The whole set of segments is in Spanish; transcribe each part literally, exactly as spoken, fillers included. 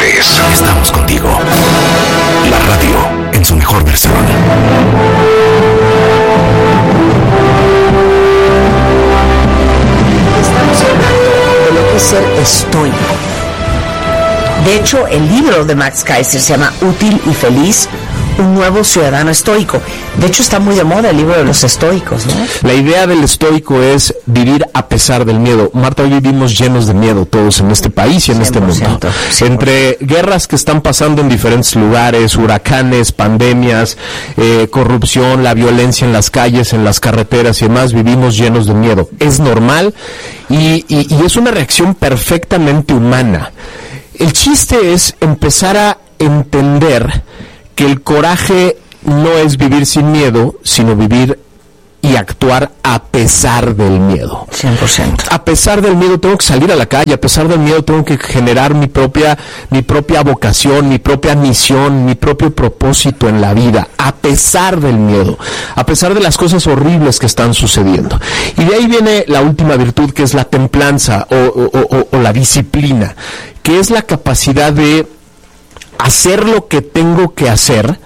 Deportes. Estamos contigo. La radio en su mejor versión. Estamos hablando de lo que es ser estoico. De hecho, el libro de Max Keiser se llama Útil y Feliz, un nuevo ciudadano estoico. De hecho, está muy de moda el libro de los estoicos, ¿no? La idea del estoico es vivir a pesar del miedo. Marta, hoy vivimos llenos de miedo todos en este país y en este mundo. cien por ciento. Entre guerras que están pasando en diferentes lugares, huracanes, pandemias, eh, corrupción, la violencia en las calles, en las carreteras y demás, vivimos llenos de miedo. Es normal y, y, y es una reacción perfectamente humana. El chiste es empezar a entender que el coraje no es vivir sin miedo, sino vivir y actuar a pesar del miedo. cien por ciento. A pesar del miedo tengo que salir a la calle, a pesar del miedo tengo que generar mi propia, mi propia vocación, mi propia misión, mi propio propósito en la vida, a pesar del miedo, a pesar de las cosas horribles que están sucediendo. Y de ahí viene la última virtud, que es la templanza o, o, o, o la disciplina, que es la capacidad de hacer lo que tengo que hacer,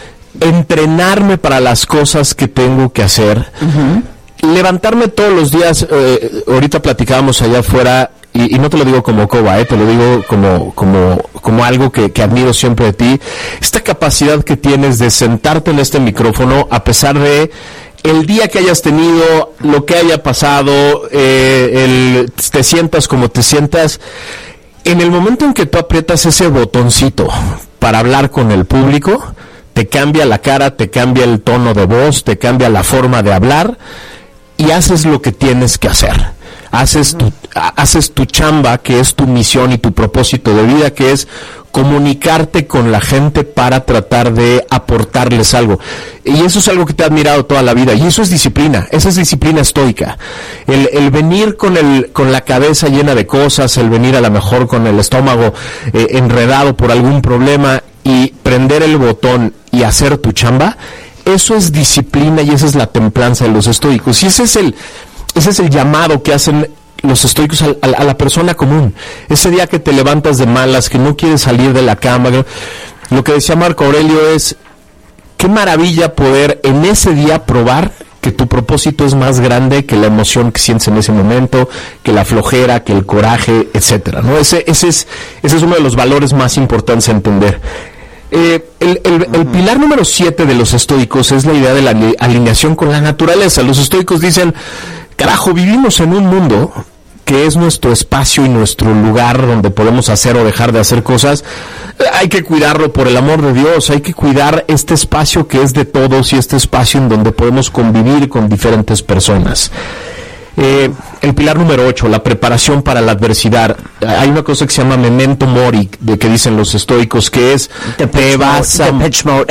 entrenarme para las cosas que tengo que hacer, uh-huh. levantarme todos los días. Eh, ahorita platicábamos allá afuera, y, y no te lo digo como coba, eh, te lo digo como, como, como algo que, que admiro siempre de ti, esta capacidad que tienes de sentarte en este micrófono a pesar de el día que hayas tenido, lo que haya pasado, eh, el, te sientas como te sientas. En el momento en que tú aprietas ese botoncito para hablar con el público, te cambia la cara, te cambia el tono de voz, te cambia la forma de hablar y haces lo que tienes que hacer. Haces tu, haces tu chamba, que es tu misión y tu propósito de vida, que es comunicarte con la gente para tratar de aportarles algo. Y eso es algo que te he admirado toda la vida. Y eso es disciplina, esa es disciplina estoica. El, el venir con el, con la cabeza llena de cosas, el venir a lo mejor con el estómago eh, enredado por algún problema y prender el botón y hacer tu chamba, eso es disciplina y esa es la templanza de los estoicos. Y ese es el, ese es el llamado que hacen los estoicos a, a, a la persona común. Ese día que te levantas de malas, que no quieres salir de la cama, lo que decía Marco Aurelio es, qué maravilla poder en ese día probar que tu propósito es más grande que la emoción que sientes en ese momento, que la flojera, que el coraje, etcétera, ¿no? Ese, ese es, ese es uno de los valores más importantes a entender. Eh, el, el, el pilar número siete de los estoicos es la idea de la alineación con la naturaleza. Los estoicos dicen, carajo, vivimos en un mundo que es nuestro espacio y nuestro lugar donde podemos hacer o dejar de hacer cosas. Hay que cuidarlo, por el amor de Dios, hay que cuidar este espacio que es de todos y este espacio en donde podemos convivir con diferentes personas. Eh, el pilar número ocho, la preparación para la adversidad. Hay una cosa que se llama memento mori, de que dicen los estoicos, que es te vas a,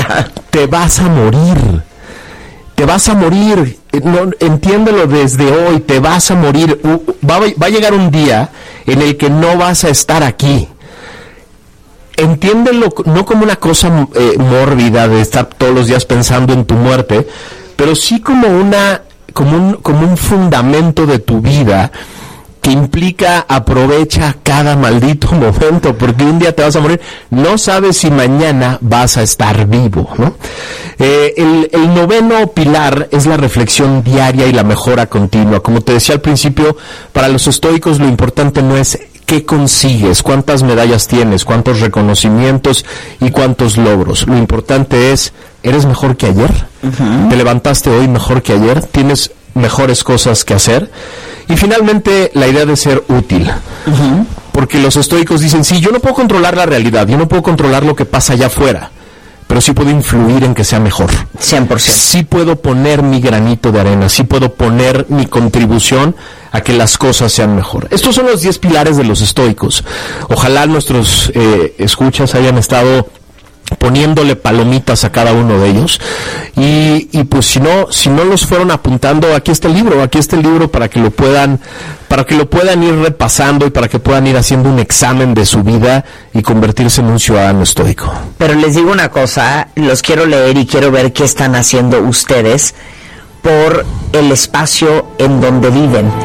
te vas a morir. Te vas a morir, no, entiéndelo desde hoy, te vas a morir. Va, va a llegar un día en el que no vas a estar aquí. Entiéndelo no como una cosa eh, mórbida de estar todos los días pensando en tu muerte, pero sí como una, como un, como un fundamento de tu vida que implica aprovecha cada maldito momento, porque un día te vas a morir, no sabes si mañana vas a estar vivo, ¿no? Eh, el, el noveno pilar es la reflexión diaria y la mejora continua. Como te decía al principio, para los estoicos lo importante no es qué consigues, cuántas medallas tienes, cuántos reconocimientos y cuántos logros. Lo importante es, ¿eres mejor que ayer? Uh-huh. ¿Te levantaste hoy mejor que ayer? ¿Tienes mejores cosas que hacer? Y finalmente, la idea de ser útil. Uh-huh. Porque los estoicos dicen, sí, yo no puedo controlar la realidad, yo no puedo controlar lo que pasa allá afuera, pero sí puedo influir en que sea mejor. cien por ciento. Sí puedo poner mi granito de arena, sí puedo poner mi contribución a que las cosas sean mejor. Estos son los diez pilares de los estoicos. Ojalá nuestros eh, escuchas hayan estado poniéndole palomitas a cada uno de ellos y, y pues si no si no los fueron apuntando, aquí está el libro aquí está el libro para que lo puedan para que lo puedan ir repasando y para que puedan ir haciendo un examen de su vida y convertirse en un ciudadano estoico. Pero les digo una cosa, los quiero leer y quiero ver qué están haciendo ustedes por el espacio en donde viven.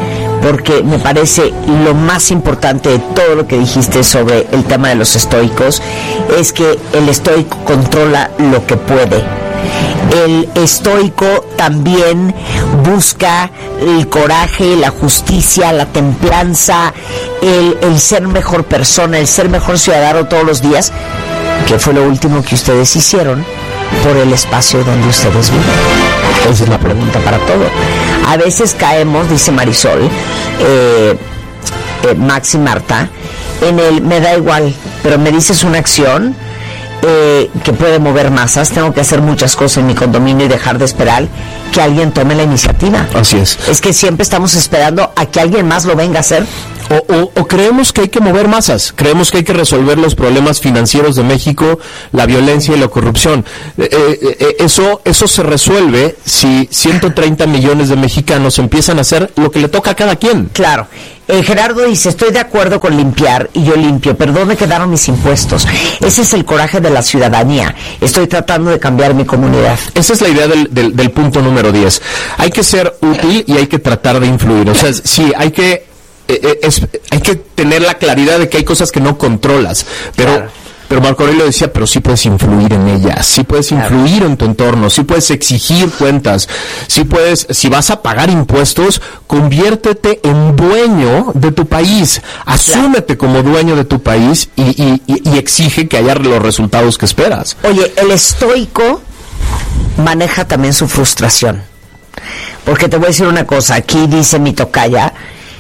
porque me parece lo más importante de todo lo que dijiste sobre el tema de los estoicos, es que el estoico controla lo que puede. El estoico también busca el coraje, la justicia, la templanza, el, el ser mejor persona, el ser mejor ciudadano todos los días, que fue lo último que ustedes hicieron por el espacio donde ustedes viven. Esa es la pregunta para todo. A veces caemos, dice Marisol, eh, eh, Max y Marta, en el me da igual, pero me dices una acción Eh, que puede mover masas, tengo que hacer muchas cosas en mi condominio y dejar de esperar que alguien tome la iniciativa. Así es. Es que siempre estamos esperando a que alguien más lo venga a hacer. O, o, o creemos que hay que mover masas, creemos que hay que resolver los problemas financieros de México, la violencia y la corrupción. Eh, eh, eh, eso, eso se resuelve si ciento treinta millones de mexicanos empiezan a hacer lo que le toca a cada quien. Claro. Eh, Gerardo dice, estoy de acuerdo con limpiar y yo limpio, pero ¿dónde quedaron mis impuestos? Ese es el coraje de la ciudadanía. Estoy tratando de cambiar mi comunidad. Esa es la idea del, del, del punto número diez. Hay que ser útil y hay que tratar de influir. O sea, sí, hay que eh, es, hay que tener la claridad de que hay cosas que no controlas, pero claro. Pero Marco Aurelio decía, pero sí puedes influir en ellas, sí puedes influir claro. en tu entorno, sí puedes exigir cuentas, sí puedes, si vas a pagar impuestos, conviértete en dueño de tu país, asúmete claro. como dueño de tu país y, y, y, y exige que haya los resultados que esperas. Oye, el estoico maneja también su frustración, porque te voy a decir una cosa, aquí dice mi tocaya,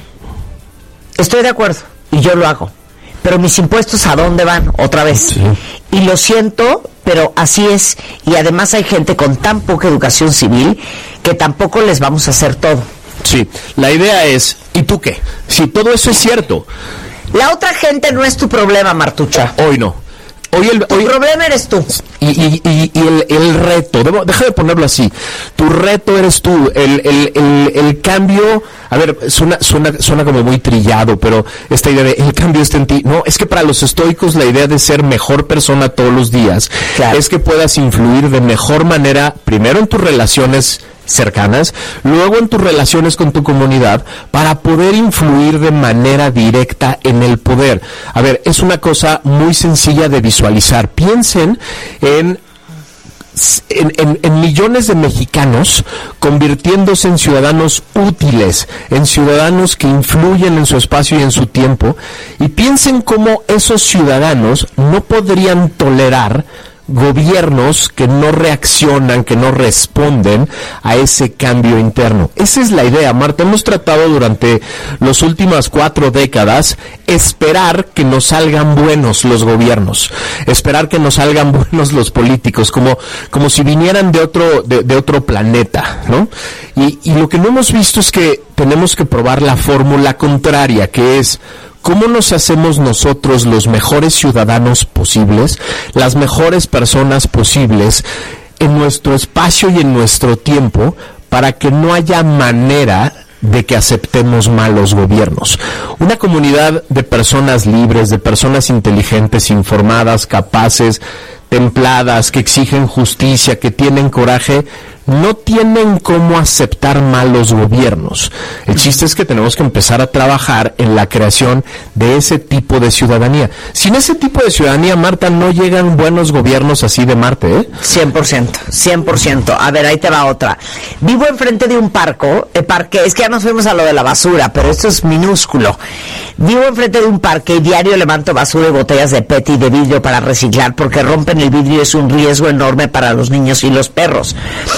estoy de acuerdo y yo lo hago, pero mis impuestos ¿a dónde van? Otra vez. Sí. Y lo siento, pero así es. Y además hay gente con tan poca educación civil que tampoco les vamos a hacer todo. Sí, la idea es, ¿y tú qué? Si todo eso es cierto. La otra gente no es tu problema, Martucha. Hoy no. Hoy el, tu hoy, problema eres tú. Y, y, y, y el, el reto, debo, deja de ponerlo así, tu reto eres tú, el, el, el, el cambio, a ver, suena, suena, suena como muy trillado, pero esta idea de el cambio está en ti, no, es que para los estoicos la idea de ser mejor persona todos los días, claro. es que puedas influir de mejor manera, primero en tus relaciones cercanas, luego en tus relaciones con tu comunidad, para poder influir de manera directa en el poder. A ver, es una cosa muy sencilla de visualizar. Piensen en En, en, en millones de mexicanos convirtiéndose en ciudadanos útiles, en ciudadanos que influyen en su espacio y en su tiempo, y piensen cómo esos ciudadanos no podrían tolerar gobiernos que no reaccionan, que no responden a ese cambio interno. Esa es la idea, Marta. Hemos tratado durante las últimas cuatro décadas esperar que nos salgan buenos los gobiernos, esperar que nos salgan buenos los políticos, como, como si vinieran de otro, de, de otro planeta, ¿no? Y, y lo que no hemos visto es que tenemos que probar la fórmula contraria, que es ¿cómo nos hacemos nosotros los mejores ciudadanos posibles, las mejores personas posibles en nuestro espacio y en nuestro tiempo para que no haya manera de que aceptemos malos gobiernos? Una comunidad de personas libres, de personas inteligentes, informadas, capaces, templadas, que exigen justicia, que tienen coraje, no tienen cómo aceptar malos gobiernos. El chiste es que tenemos que empezar a trabajar en la creación de ese tipo de ciudadanía. Sin ese tipo de ciudadanía, Marta, no llegan buenos gobiernos así de Marte, ¿eh? cien por ciento, cien por ciento. A ver, ahí te va otra. Vivo enfrente de un parque, eh, parque, es que ya nos fuimos a lo de la basura, pero esto es minúsculo. Vivo enfrente de un parque y diario levanto basura y botellas de P E T y de vidrio para reciclar, porque rompen el vidrio y es un riesgo enorme para los niños y los perros.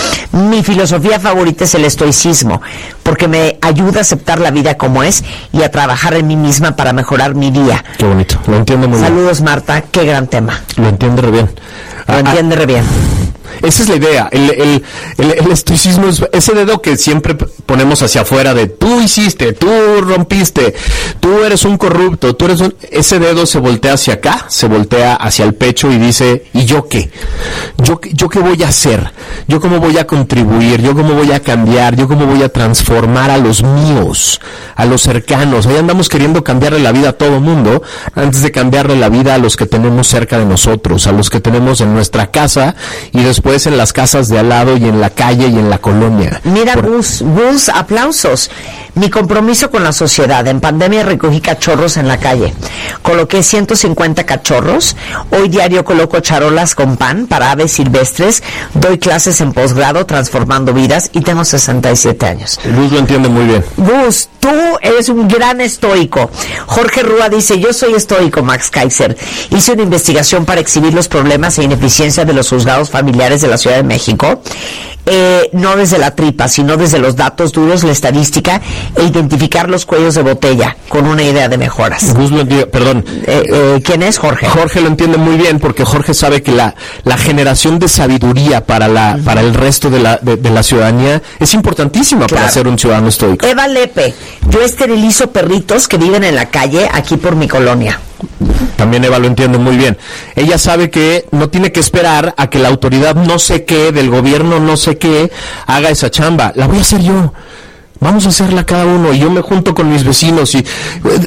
Mi filosofía favorita es el estoicismo, porque me ayuda a aceptar la vida como es y a trabajar en mí misma para mejorar mi día. Qué bonito, lo entiendo muy Saludos, bien. Saludos, Marta, qué gran tema. Lo entiende re bien. Lo ah, entiende re bien. Esa es la idea, el, el, el, el estoicismo es ese dedo que siempre ponemos hacia afuera de tú hiciste, tú rompiste, tú eres un corrupto, tú eres un... Ese dedo se voltea hacia acá, se voltea hacia el pecho y dice, ¿y yo qué? ¿Yo, yo qué voy a hacer? ¿Yo cómo voy a contribuir? ¿Yo cómo voy a cambiar? ¿Yo cómo voy a transformar a los míos, a los cercanos? Ahí andamos queriendo cambiarle la vida a todo mundo antes de cambiarle la vida a los que tenemos cerca de nosotros, a los que tenemos en nuestra casa y después después en las casas de al lado y en la calle y en la colonia. Mira, Por... Gus, Gus, aplausos. Mi compromiso con la sociedad. En pandemia recogí cachorros en la calle. Coloqué ciento cincuenta cachorros. Hoy diario coloco charolas con pan para aves silvestres. Doy clases en posgrado transformando vidas y tengo sesenta y siete años. Gus lo entiende muy bien. Gus, tú eres un gran estoico. Jorge Rúa dice, yo soy estoico, Max Kaiser. Hice una investigación para exhibir los problemas e ineficiencia de los juzgados familiares de la Ciudad de México. Eh, no desde la tripa, sino desde los datos duros, la estadística e identificar los cuellos de botella con una idea de mejoras. Gus lo entiende, perdón. Eh, eh, ¿Quién es Jorge? Jorge lo entiende muy bien porque Jorge sabe que la, la generación de sabiduría para la uh-huh. para el resto de la, de, de la ciudadanía es importantísima claro. para ser un ciudadano estoico. Eva Lepe, yo esterilizo perritos que viven en la calle aquí por mi colonia. También Eva lo entiende muy bien. Ella sabe que no tiene que esperar a que la autoridad no sé qué, del gobierno no sé qué, haga esa chamba. La voy a hacer yo. Vamos a hacerla cada uno. Y yo me junto con mis vecinos y...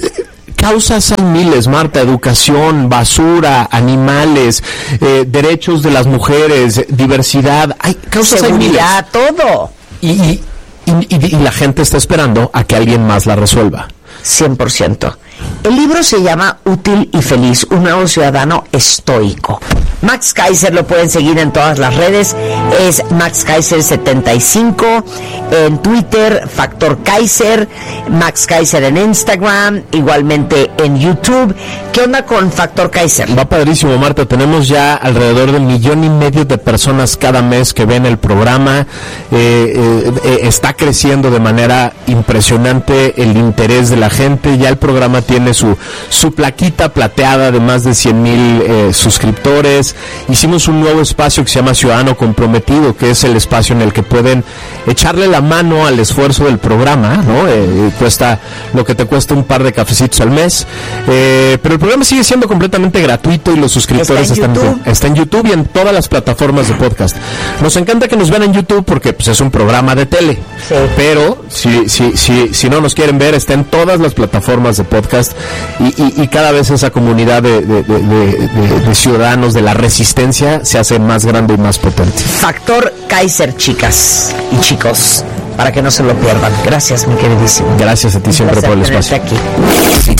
Causas hay miles, Marta, educación, basura, animales, eh, derechos de las mujeres, diversidad, hay causas hay miles. Todo. Y, y, y, y, y la gente está esperando a que alguien más la resuelva. cien por ciento. El libro se llama Útil y Feliz, un nuevo ciudadano estoico. Max Kaiser lo pueden seguir en todas las redes, es Max Kaiser setenta y cinco, en Twitter, Factor Kaiser, Max Kaiser en Instagram, igualmente en YouTube. ¿Qué onda con Factor Kaiser? Va padrísimo, Marta, tenemos ya alrededor de un millón y medio de personas cada mes que ven el programa, eh, eh, eh, está creciendo de manera impresionante el interés de la gente, ya el programa tiene su, su plaquita plateada de más de cien mil eh, suscriptores. Hicimos un nuevo espacio que se llama Ciudadano Comprometido, que es el espacio en el que pueden echarle la mano al esfuerzo del programa, ¿no? Eh, cuesta lo que te cuesta un par de cafecitos al mes, eh, pero el programa sigue siendo completamente gratuito y los suscriptores ¿Está en están YouTube? está en YouTube y en todas las plataformas de podcast. Nos encanta que nos vean en YouTube porque pues, es un programa de tele, sí. pero si, si, si, si no nos quieren ver, está en todas las plataformas de podcast y, y, y cada vez esa comunidad de, de, de, de, de, de ciudadanos de la resistencia se hace más grande y más potente. Factor Kaiser, chicas y chicos, para que no se lo pierdan. Gracias, mi queridísimo. Gracias a ti siempre por el espacio. Aquí.